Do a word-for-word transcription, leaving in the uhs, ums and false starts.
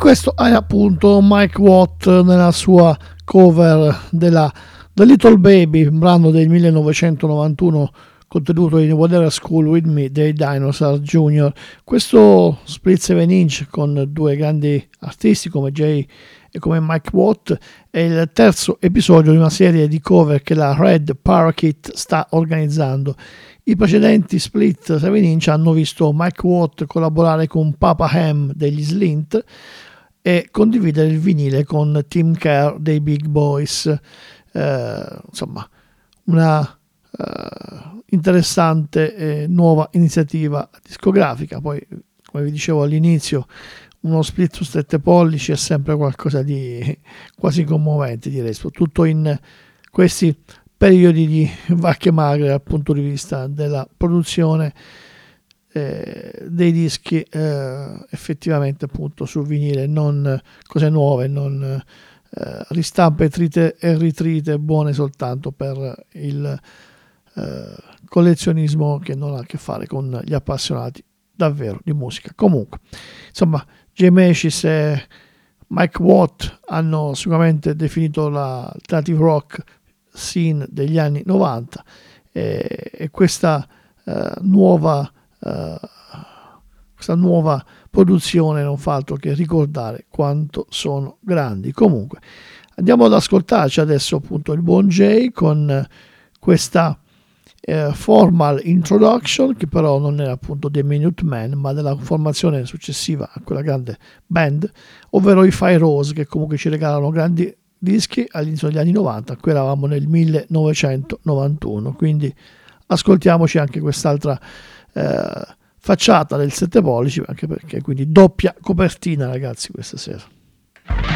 questo è appunto Mike Watt nella sua cover della The Little Baby, un brano del millenovecentonovantuno contenuto in Whatever School With Me dei Dinosaur Junior Questo split seven inch con due grandi artisti come Jay e come Mike Watt è il terzo episodio di una serie di cover che la Red Parakeet sta organizzando. I precedenti split seven inch hanno visto Mike Watt collaborare con Papa Ham degli Slint e condividere il vinile con Tim Kerr dei Big Boys. Eh, insomma, una eh, interessante e nuova iniziativa discografica. Poi, come vi dicevo all'inizio, uno split su sette pollici è sempre qualcosa di quasi commovente, direi, soprattutto in questi periodi di vacche magre dal punto di vista della produzione eh, dei dischi eh, effettivamente appunto su vinile, non cose nuove, non eh, ristampe trite e ritrite buone soltanto per il eh, collezionismo che non ha a che fare con gli appassionati davvero di musica. Comunque, insomma, Jay Macis e Mike Watt hanno sicuramente definito la alternative rock scene degli anni novanta e, e questa uh, nuova uh, questa nuova produzione non fa altro che ricordare quanto sono grandi. Comunque andiamo ad ascoltarci adesso appunto il buon Jay con questa Uh, formal introduction, che però non era appunto dei Minutemen ma della formazione successiva a quella grande band, ovvero i Fire Rose, che comunque ci regalano grandi dischi all'inizio degli anni novanta. Qui eravamo nel millenovecentonovantuno, quindi ascoltiamoci anche quest'altra uh, facciata del sette pollici, anche perché quindi doppia copertina, ragazzi, questa sera.